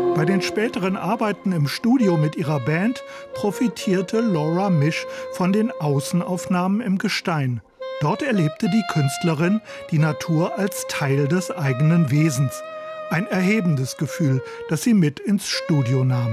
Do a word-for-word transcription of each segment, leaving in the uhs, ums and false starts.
Bei den späteren Arbeiten im Studio mit ihrer Band profitierte Laura Misch von den Außenaufnahmen im Gestein. Dort erlebte die Künstlerin die Natur als Teil des eigenen Wesens. Ein erhebendes Gefühl, das sie mit ins Studio nahm.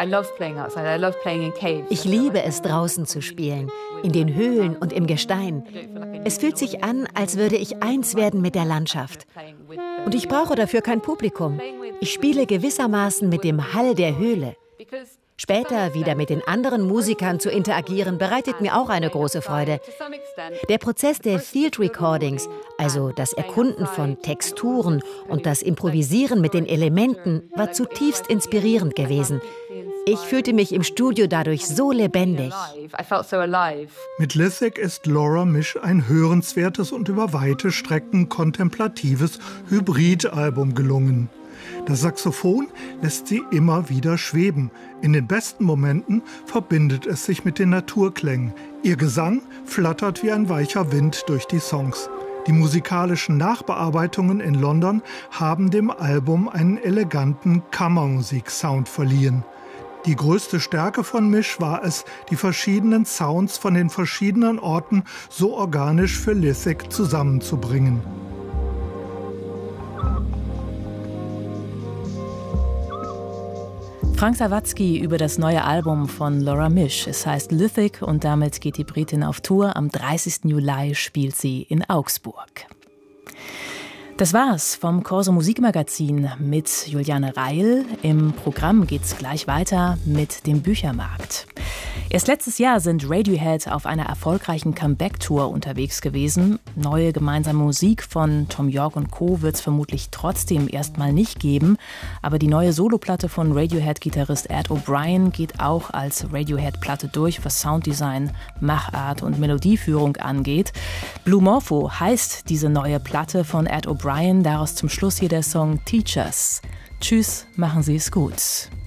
Ich liebe es, draußen zu spielen, in den Höhlen und im Gestein. Es fühlt sich an, als würde ich eins werden mit der Landschaft. Und ich brauche dafür kein Publikum. Ich spiele gewissermaßen mit dem Hall der Höhle. Später wieder mit den anderen Musikern zu interagieren, bereitet mir auch eine große Freude. Der Prozess der Field Recordings, also das Erkunden von Texturen und das Improvisieren mit den Elementen, war zutiefst inspirierend gewesen. Ich fühlte mich im Studio dadurch so lebendig. Mit Lithic ist Laura Misch ein hörenswertes und über weite Strecken kontemplatives Hybridalbum gelungen. Das Saxophon lässt sie immer wieder schweben. In den besten Momenten verbindet es sich mit den Naturklängen. Ihr Gesang flattert wie ein weicher Wind durch die Songs. Die musikalischen Nachbearbeitungen in London haben dem Album einen eleganten Kammermusik-Sound verliehen. Die größte Stärke von Misch war es, die verschiedenen Sounds von den verschiedenen Orten so organisch für Lithic zusammenzubringen. Frank Sawatzki über das neue Album von Laura Misch. Es heißt Lithic und damit geht die Britin auf Tour. Am dreißigsten Juli spielt sie in Augsburg. Das war's vom Corso Musikmagazin mit Juliane Reil. Im Programm geht's gleich weiter mit dem Büchermarkt. Erst letztes Jahr sind Radiohead auf einer erfolgreichen Comeback-Tour unterwegs gewesen. Neue gemeinsame Musik von Tom York und Co. wird es vermutlich trotzdem erstmal nicht geben. Aber die neue Soloplatte von Radiohead-Gitarrist Ed O'Brien geht auch als Radiohead-Platte durch, was Sounddesign, Machart und Melodieführung angeht. Blue Morpho heißt diese neue Platte von Ed O'Brien. Daraus zum Schluss hier der Song Teachers. Tschüss, machen Sie es gut.